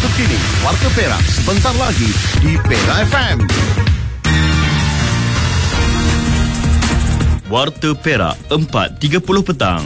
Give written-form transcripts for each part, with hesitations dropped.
terkini Warta Perak sebentar lagi di Perak FM. Warta Perak 4.30 petang.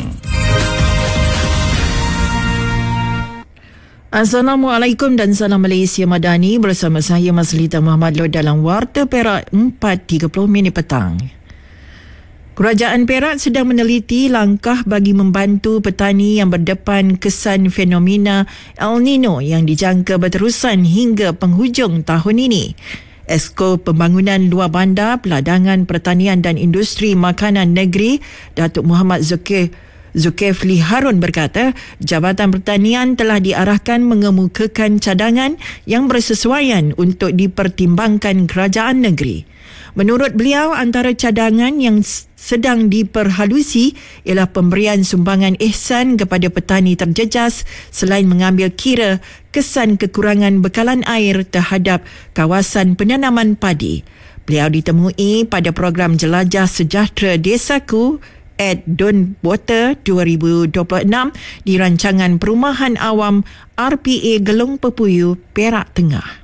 Assalamualaikum dan salam Malaysia Madani, bersama saya Maslita Muhammad Lod dalam Warta Perak 4.30 minit petang. Kerajaan Perak sedang meneliti langkah bagi membantu petani yang berdepan kesan fenomena El Nino yang dijangka berterusan hingga penghujung tahun ini. Esko Pembangunan Luar Bandar, Peladangan Pertanian dan Industri Makanan Negeri, Datuk Muhammad Zulkifli Harun berkata, Jabatan Pertanian telah diarahkan mengemukakan cadangan yang bersesuaian untuk dipertimbangkan kerajaan negeri. Menurut beliau, antara cadangan yang sedang diperhalusi ialah pemberian sumbangan ihsan kepada petani terjejas selain mengambil kira kesan kekurangan bekalan air terhadap kawasan penanaman padi. Beliau ditemui pada program Jelajah Sejahtera Desaku at Don Water 2026 di rancangan Perumahan Awam RPA Gelong Pepuyu, Perak Tengah.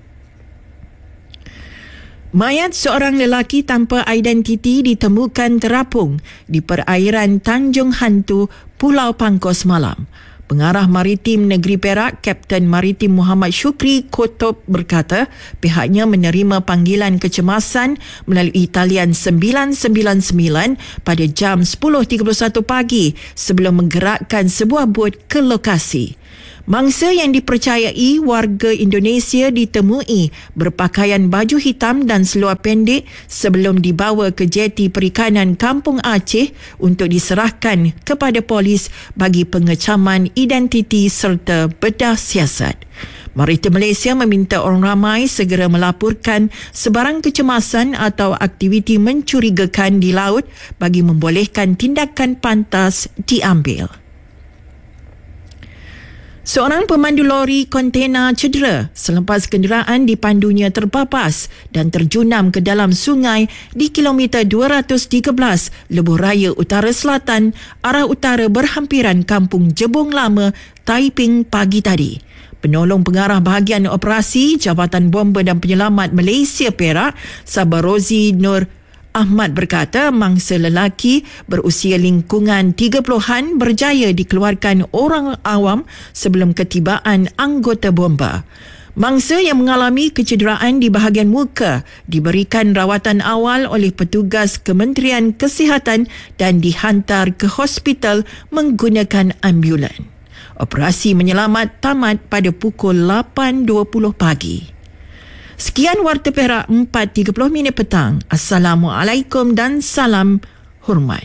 Mayat seorang lelaki tanpa identiti ditemukan terapung di perairan Tanjung Hantu, Pulau Pangkos malam. Pengarah Maritim Negeri Perak, Kapten Maritim Muhammad Syukri Kotob berkata, pihaknya menerima panggilan kecemasan melalui talian 999 pada jam 10.31 pagi sebelum menggerakkan sebuah bot ke lokasi. Mangsa yang dipercayai warga Indonesia ditemui berpakaian baju hitam dan seluar pendek sebelum dibawa ke jeti perikanan Kampung Aceh untuk diserahkan kepada polis bagi pengecaman identiti serta bedah siasat. Maritim Malaysia meminta orang ramai segera melaporkan sebarang kecemasan atau aktiviti mencurigakan di laut bagi membolehkan tindakan pantas diambil. Seorang pemandu lori kontena cedera selepas kenderaan dipandunya terpapas dan terjunam ke dalam sungai di kilometer 213 Lebuh Raya Utara Selatan, arah utara berhampiran Kampung Jebong Lama, Taiping pagi tadi. Penolong pengarah bahagian operasi Jabatan Bomba dan Penyelamat Malaysia Perak, Sabarozi Nur Ahmad berkata, mangsa lelaki berusia lingkungan 30-an berjaya dikeluarkan orang awam sebelum ketibaan anggota bomba. Mangsa yang mengalami kecederaan di bahagian muka diberikan rawatan awal oleh petugas Kementerian Kesihatan dan dihantar ke hospital menggunakan ambulan. Operasi menyelamat tamat pada pukul 8.20 pagi. Sekian Warta Perak 4.30 minit petang. Assalamualaikum dan salam hormat.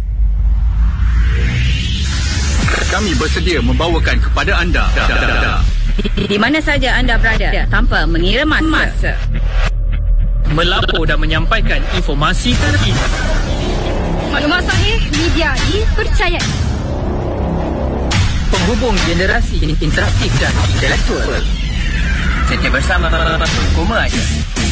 Kami bersedia membawakan kepada anda di mana saja anda berada tanpa mengira masa. Melapor dan menyampaikan informasi terkini. Maklumat sahih, media dipercayai. Penghubung generasi interaktif dan intelektual. Setia bersama Koma Aja.